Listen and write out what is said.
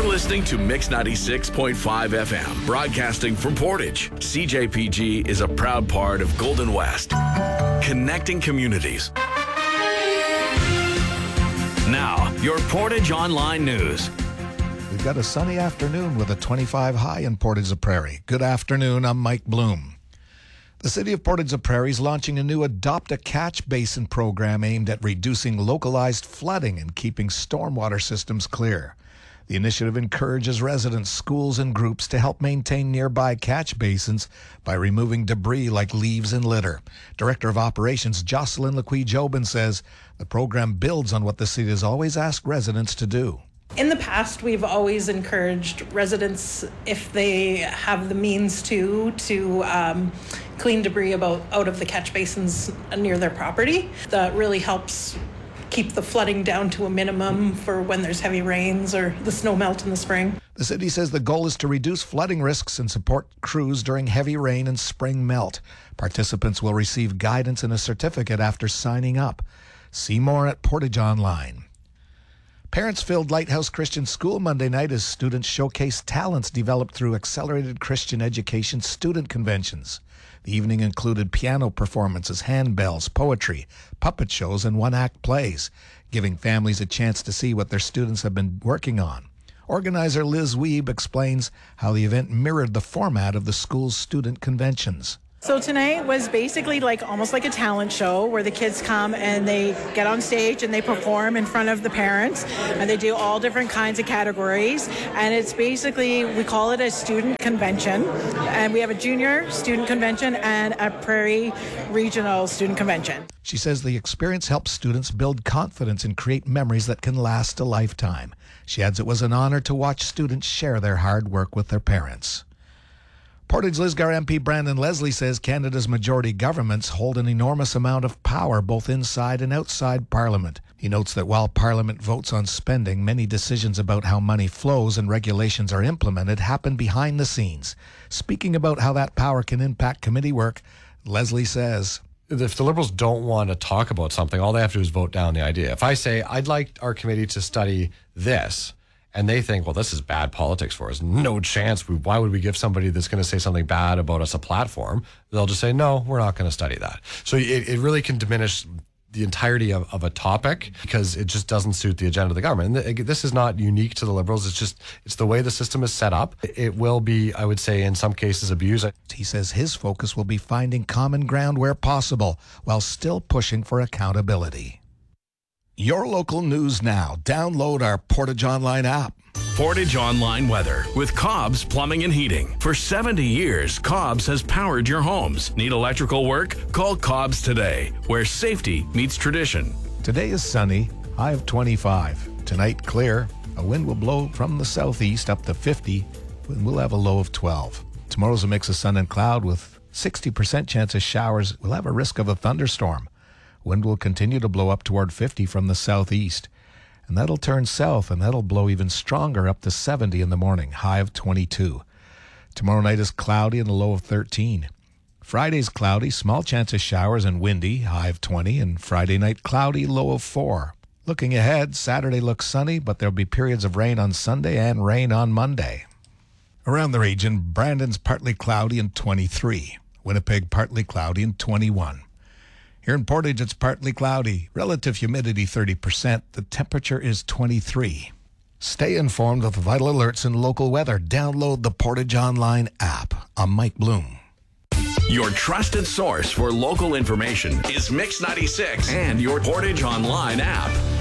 You're listening to Mix 96.5 FM, broadcasting from Portage. CJPG is a proud part of Golden West, connecting communities. Now, your Portage Online News. We've got a sunny afternoon with a 25 high in Portage-la-Prairie. Good afternoon, I'm Mike Bloom. The City of Portage-la-Prairie is launching a new Adopt a Catch Basin program aimed at reducing localized flooding and keeping stormwater systems clear. The initiative encourages residents, schools, and groups to help maintain nearby catch basins by removing debris like leaves and litter. Director of Operations Jocelyn Lequi-Jobin says the program builds on what the city has always asked residents to do. In the past, we've always encouraged residents, if they have the means to clean debris out of the catch basins near their property. That really helps keep the flooding down to a minimum for when there's heavy rains or the snow melt in the spring. The city says the goal is to reduce flooding risks and support crews during heavy rain and spring melt. Participants will receive guidance and a certificate after signing up. See more at Portage Online. Parents filled Lighthouse Christian School Monday night as students showcased talents developed through Accelerated Christian Education student conventions. The evening included piano performances, handbells, poetry, puppet shows, and one-act plays, giving families a chance to see what their students have been working on. Organizer Liz Weeb explains how the event mirrored the format of the school's student conventions. So tonight was basically almost like a talent show where the kids come and they get on stage and they perform in front of the parents, and they do all different kinds of categories. And it's basically, we call it a student convention, and we have a junior student convention and a Prairie Regional student convention. She says the experience helps students build confidence and create memories that can last a lifetime. She adds it was an honor to watch students share their hard work with their parents. Portage Lisgar MP Brandon Leslie says Canada's majority governments hold an enormous amount of power both inside and outside Parliament. He notes that while Parliament votes on spending, many decisions about how money flows and regulations are implemented happen behind the scenes. Speaking about how that power can impact committee work, Leslie says, if the Liberals don't want to talk about something, all they have to do is vote down the idea. If I say, I'd like our committee to study this, and they think, well, this is bad politics for us, no chance, why would we give somebody that's going to say something bad about us a platform? They'll just say, no, we're not going to study that. So it really can diminish the entirety of a topic because it just doesn't suit the agenda of the government. And this is not unique to the Liberals. It's the way the system is set up. It will be, I would say, in some cases, abused. He says his focus will be finding common ground where possible while still pushing for accountability. Your local news now. Download our Portage Online app. Portage Online weather with Cobb's Plumbing and Heating. For 70 years, Cobb's has powered your homes. Need electrical work? Call Cobb's today, where safety meets tradition. Today is sunny, high of 25. Tonight, clear. A wind will blow from the southeast up to 50, and we'll have a low of 12. Tomorrow's a mix of sun and cloud with 60% chance of showers. We'll have a risk of a thunderstorm. Wind will continue to blow up toward 50 from the southeast. And that'll turn south, and that'll blow even stronger up to 70 in the morning, high of 22. Tomorrow night is cloudy and a low of 13. Friday's cloudy, small chance of showers and windy, high of 20. And Friday night cloudy, low of 4. Looking ahead, Saturday looks sunny, but there'll be periods of rain on Sunday and rain on Monday. Around the region, Brandon's partly cloudy and 23. Winnipeg partly cloudy and 21. Here in Portage, it's partly cloudy. Relative humidity 30%. The temperature is 23. Stay informed with vital alerts and local weather. Download the Portage Online app. I'm Mike Bloom. Your trusted source for local information is Mix 96 and your Portage Online app.